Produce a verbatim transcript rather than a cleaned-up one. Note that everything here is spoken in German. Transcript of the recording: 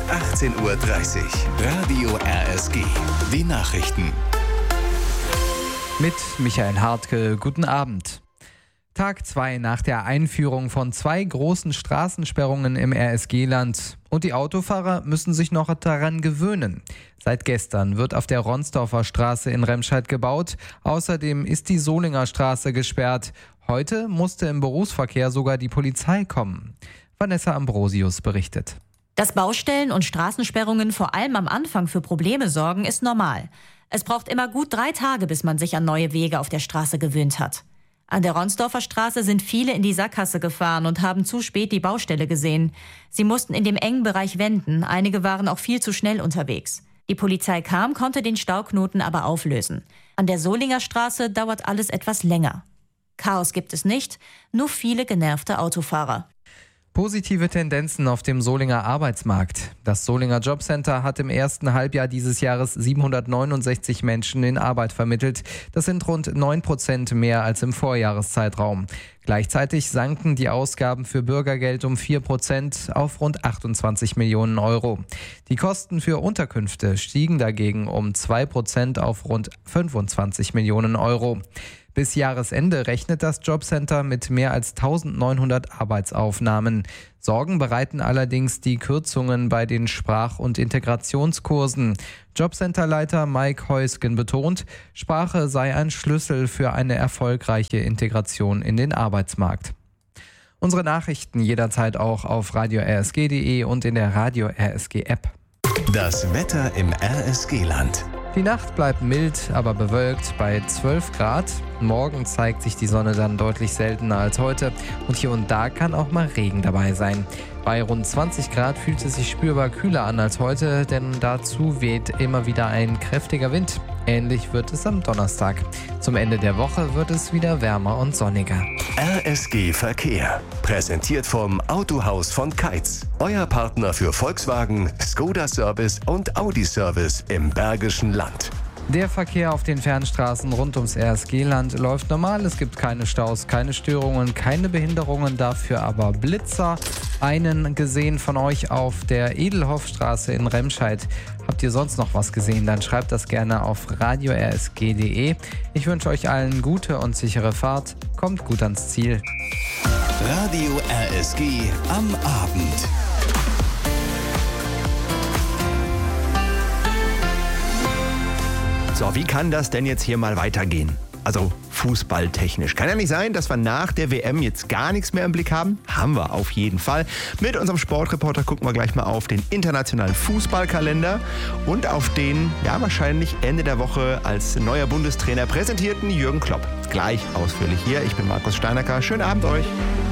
achtzehn Uhr dreißig. Radio R S G. Die Nachrichten. Mit Michael Hartke, guten Abend. Tag zwei nach der Einführung von zwei großen Straßensperrungen im R S G-Land. Und die Autofahrer müssen sich noch daran gewöhnen. Seit gestern wird auf der Ronsdorfer Straße in Remscheid gebaut. Außerdem ist die Solinger Straße gesperrt. Heute musste im Berufsverkehr sogar die Polizei kommen. Vanessa Ambrosius berichtet. Dass Baustellen und Straßensperrungen vor allem am Anfang für Probleme sorgen, ist normal. Es braucht immer gut drei Tage, bis man sich an neue Wege auf der Straße gewöhnt hat. An der Ronsdorfer Straße sind viele in die Sackgasse gefahren und haben zu spät die Baustelle gesehen. Sie mussten in dem engen Bereich wenden, einige waren auch viel zu schnell unterwegs. Die Polizei kam, konnte den Stauknoten aber auflösen. An der Solinger Straße dauert alles etwas länger. Chaos gibt es nicht, nur viele genervte Autofahrer. Positive Tendenzen auf dem Solinger Arbeitsmarkt. Das Solinger Jobcenter hat im ersten Halbjahr dieses Jahres siebenhundertneunundsechzig Menschen in Arbeit vermittelt. Das sind rund neun Prozent mehr als im Vorjahreszeitraum. Gleichzeitig sanken die Ausgaben für Bürgergeld um vier Prozent auf rund achtundzwanzig Millionen Euro. Die Kosten für Unterkünfte stiegen dagegen um zwei Prozent auf rund fünfundzwanzig Millionen Euro. Bis Jahresende rechnet das Jobcenter mit mehr als eintausendneunhundert Arbeitsaufnahmen. Sorgen bereiten allerdings die Kürzungen bei den Sprach- und Integrationskursen. Jobcenterleiter Mike Heusgen betont, Sprache sei ein Schlüssel für eine erfolgreiche Integration in den Arbeitsmarkt. Unsere Nachrichten jederzeit auch auf radio r s g punkt d e und in der Radio R S G App. Das Wetter im R S G-Land. Die Nacht bleibt mild, aber bewölkt bei zwölf Grad. Morgen zeigt sich die Sonne dann deutlich seltener als heute und hier und da kann auch mal Regen dabei sein. Bei rund zwanzig Grad fühlt es sich spürbar kühler an als heute, denn dazu weht immer wieder ein kräftiger Wind. Ähnlich wird es am Donnerstag. Zum Ende der Woche wird es wieder wärmer und sonniger. R S G Verkehr. Präsentiert vom Autohaus von Keitz. Euer Partner für Volkswagen, Skoda Service und Audi Service im Bergischen Land. Der Verkehr auf den Fernstraßen rund ums R S G-Land läuft normal. Es gibt keine Staus, keine Störungen, keine Behinderungen, dafür aber Blitzer. Einen gesehen von euch auf der Edelhoffstraße in Remscheid. Habt ihr sonst noch was gesehen? Dann schreibt das gerne auf radio r s g punkt d e. Ich wünsche euch allen gute und sichere Fahrt. Kommt gut ans Ziel. Radio R S G am Abend. So, wie kann das denn jetzt hier mal weitergehen? Also fußballtechnisch. Kann ja nicht sein, dass wir nach der W M jetzt gar nichts mehr im Blick haben. Haben wir auf jeden Fall. Mit unserem Sportreporter gucken wir gleich mal auf den internationalen Fußballkalender und auf den, ja wahrscheinlich Ende der Woche als neuer Bundestrainer präsentierten Jürgen Klopp. Gleich ausführlich hier. Ich bin Markus Steinacker. Schönen Abend euch.